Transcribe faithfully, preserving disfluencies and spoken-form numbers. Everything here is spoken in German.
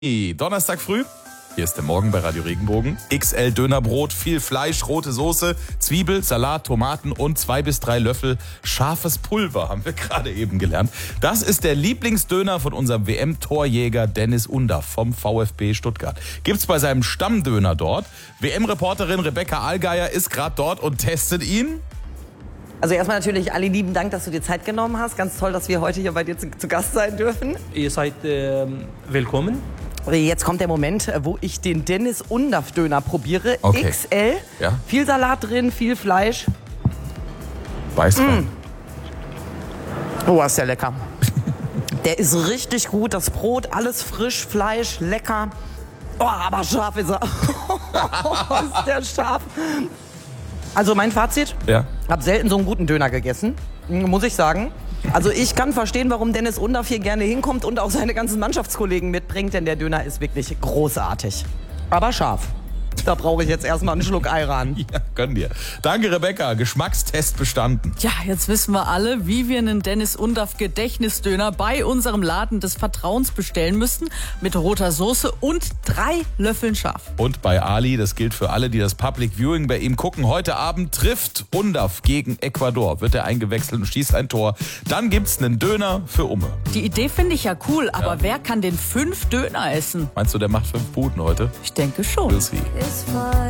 Donnerstag früh, hier ist der Morgen bei Radio Regenbogen. X L Dönerbrot, viel Fleisch, rote Soße, Zwiebel, Salat, Tomaten und zwei bis drei Löffel scharfes Pulver, haben wir gerade eben gelernt. Das ist der Lieblingsdöner von unserem W M-Torjäger Dennis Undaff vom VfB Stuttgart. Gibt's bei seinem Stammdöner dort. W M-Reporterin Rebecca Allgeier ist gerade dort und testet ihn. Also erstmal natürlich alle lieben Dank, dass du dir Zeit genommen hast. Ganz toll, dass wir heute hier bei dir zu, zu Gast sein dürfen. Ihr seid äh, willkommen. Jetzt kommt der Moment, wo ich den Dennis Undaff Döner probiere. Okay. X L, Ja. Viel Salat drin, viel Fleisch. Beiß rein. Oh, ist der lecker. Der ist richtig gut, das Brot, alles frisch, Fleisch, lecker. Oh, aber scharf ist er. Ist der scharf. Also mein Fazit, Ja. hab selten so einen guten Döner gegessen, muss ich sagen. Also ich kann verstehen, warum Dennis Undaff hier gerne hinkommt und auch seine ganzen Mannschaftskollegen mitbringt, denn der Döner ist wirklich großartig. Aber scharf. Da brauche ich jetzt erstmal einen Schluck Ayran. Ja, gönn dir. Danke, Rebecca. Geschmackstest bestanden. Ja, jetzt wissen wir alle, wie wir einen Dennis Undaff Gedächtnisdöner bei unserem Laden des Vertrauens bestellen müssen. Mit roter Soße und drei Löffeln scharf. Und bei Ali, das gilt für alle, die das Public Viewing bei ihm gucken, heute Abend trifft Undaff gegen Ecuador. Wird er eingewechselt und schießt ein Tor. Dann gibt's einen Döner für Umme. Die Idee finde ich ja cool, aber wer kann denn fünf Döner essen? Meinst du, der macht fünf Puten heute? Ich denke schon. We'll see. It's fine.